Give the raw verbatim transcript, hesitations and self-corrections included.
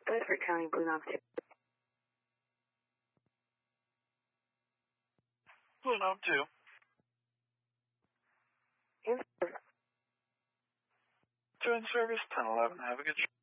Bedford County, Blue Knob two. Blue Knob two. In service. Two in service, ten eleven. Have a good